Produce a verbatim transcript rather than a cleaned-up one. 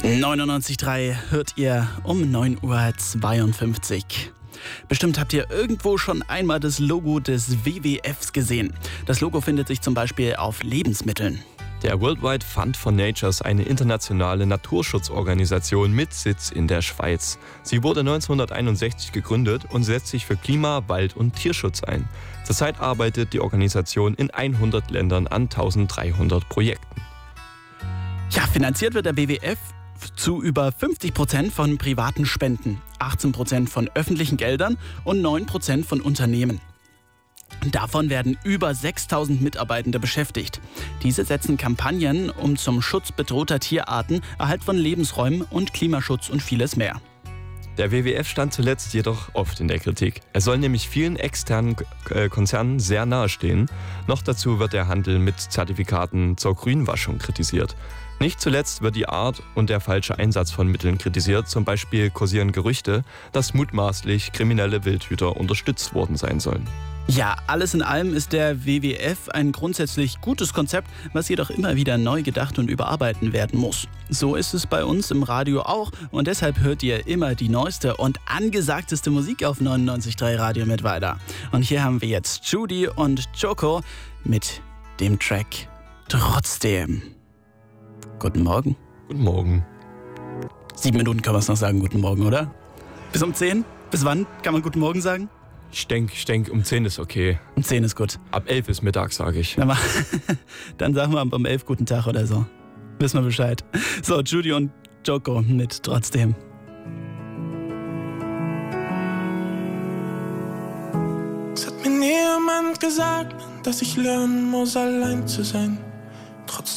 neunundneunzig Komma drei hört ihr um neun Uhr zweiundfünfzig. Bestimmt habt ihr irgendwo schon einmal das Logo des W W Fs gesehen. Das Logo findet sich zum Beispiel auf Lebensmitteln. Der Worldwide Fund for Nature ist eine internationale Naturschutzorganisation mit Sitz in der Schweiz. Sie wurde neunzehnhunderteinundsechzig gegründet und setzt sich für Klima-, Wald- und Tierschutz ein. Zurzeit arbeitet die Organisation in hundert Ländern an dreizehnhundert Projekten. Ja, finanziert wird der W W F zu über fünfzig Prozent von privaten Spenden, achtzehn Prozent von öffentlichen Geldern und neun Prozent von Unternehmen. Davon werden über sechstausend Mitarbeitende beschäftigt. Diese setzen Kampagnen um zum Schutz bedrohter Tierarten, Erhalt von Lebensräumen und Klimaschutz und vieles mehr. Der W W F stand zuletzt jedoch oft in der Kritik. Er soll nämlich vielen externen Konzernen sehr nahestehen. Noch dazu wird der Handel mit Zertifikaten zur Grünwaschung kritisiert. Nicht zuletzt wird die Art und der falsche Einsatz von Mitteln kritisiert. Zum Beispiel kursieren Gerüchte, dass mutmaßlich kriminelle Wildhüter unterstützt worden sein sollen. Ja, alles in allem ist der W W F ein grundsätzlich gutes Konzept, was jedoch immer wieder neu gedacht und überarbeiten werden muss. So ist es bei uns im Radio auch und deshalb hört ihr immer die neueste und angesagteste Musik auf neunundneunzig Komma drei Radio Mittweida. Und hier haben wir jetzt Judy und Joko mit dem Track Trotzdem. Guten Morgen. Guten Morgen. Sieben Minuten kann man es noch sagen, guten Morgen, oder? Bis um zehn? Bis wann kann man guten Morgen sagen? Ich denke, ich denk, um zehn ist okay. Um zehn ist gut. Ab elf ist Mittag, sage ich. Dann, dann sagen wir um elf guten Tag oder so. Wissen wir Bescheid. So, Judy und Joko mit Trotzdem. Es hat mir niemand gesagt, dass ich lernen muss, allein zu sein. Trotzdem